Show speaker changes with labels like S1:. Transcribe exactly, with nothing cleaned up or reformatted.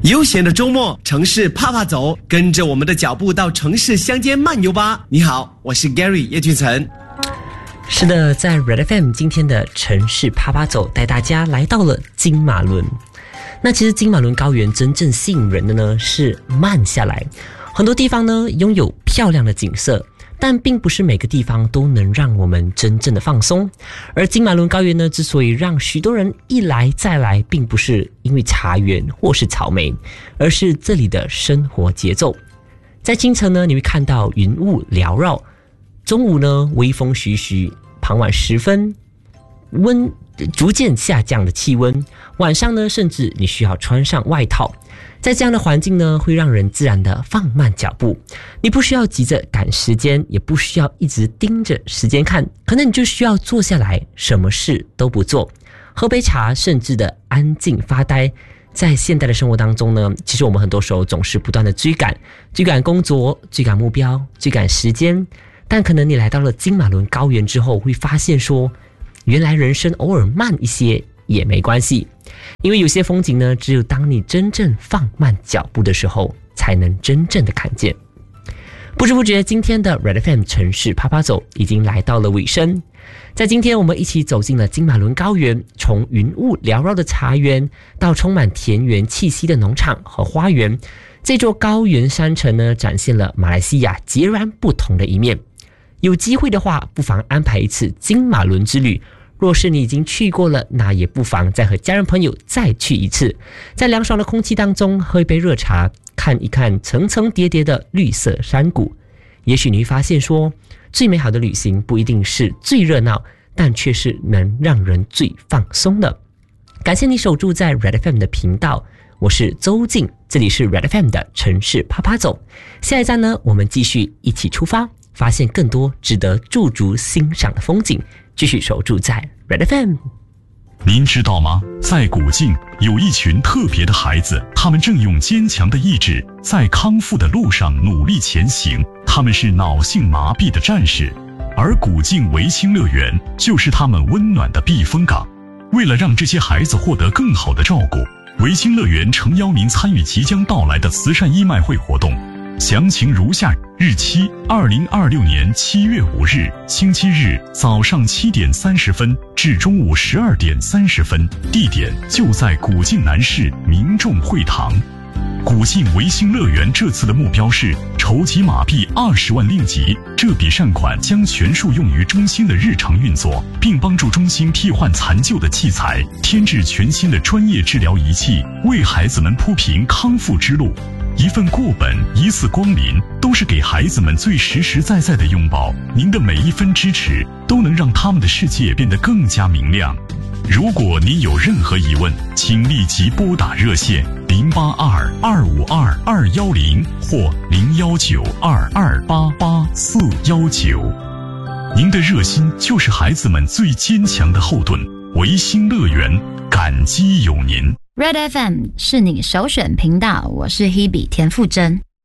S1: 悠闲的周末，城市啪啪走，跟着我们的脚步到城市乡间漫游吧。你好，我是 Gary 叶俊成。
S2: 是的，在 Red F M 今天的城市啪啪走，带大家来到了金马伦。那其实金马伦高原真正吸引人的呢，是慢下来。很多地方呢拥有漂亮的景色，但并不是每个地方都能让我们真正的放松。而金马伦高原呢，之所以让许多人一来再来，并不是因为茶园或是草莓，而是这里的生活节奏。在清晨呢，你会看到云雾缭绕；中午呢，微风徐徐；傍晚时分，温逐渐下降的气温；晚上呢，甚至你需要穿上外套。在这样的环境呢，会让人自然的放慢脚步。你不需要急着赶时间，也不需要一直盯着时间看，可能你就需要坐下来，什么事都不做，喝杯茶，甚至的安静发呆。在现代的生活当中呢，其实我们很多时候总是不断的追赶，追赶工作，追赶目标，追赶时间。但可能你来到了金马伦高原之后，会发现说，原来人生偶尔慢一些也没关系。因为有些风景呢，只有当你真正放慢脚步的时候，才能真正的看见。不知不觉，今天的 Red F M 城市啪啪走已经来到了尾声。在今天，我们一起走进了金马伦高原，从云雾缭绕的茶园到充满田园气息的农场和花园，这座高原山城呢，展现了马来西亚截然不同的一面。有机会的话，不妨安排一次金马伦之旅。若是你已经去过了，那也不妨再和家人朋友再去一次，在凉爽的空气当中喝一杯热茶，看一看层层叠叠的绿色山谷。也许你会发现说，最美好的旅行不一定是最热闹，但却是能让人最放松的。感谢你守住在 Red F M 的频道，我是周静，这里是 Red F M 的城市啪啪走。下一站呢，我们继续一起出发，发现更多值得驻足欣赏的风景。继续守住在 Red F M。
S3: 您知道吗？在古晋有一群特别的孩子，他们正用坚强的意志在康复的路上努力前行，他们是脑性麻痹的战士，而古晋维清乐园就是他们温暖的避风港。为了让这些孩子获得更好的照顾，维清乐园诚邀您参与即将到来的慈善义卖会活动，详情如下：日期二零二六年七月五日星期日早上七点三十分至中午十二点三十分，地点就在古晋南市民众会堂。古晋维新乐园这次的目标是筹集马币二十万令吉，这笔善款将全数用于中心的日常运作，并帮助中心替换残旧的器材，添置全新的专业治疗仪器，为孩子们铺平康复之路。一份过本，一次光临，都是给孩子们最实实在在的拥抱。您的每一分支持，都能让他们的世界变得更加明亮。如果您有任何疑问，请立即拨打热线零八二二五二二幺零或零幺九二二八八四幺九。您的热心就是孩子们最坚强的后盾。维新乐园，感激有您。
S4: Red F M 是你首选频道，我是 Hebe 田馥甄。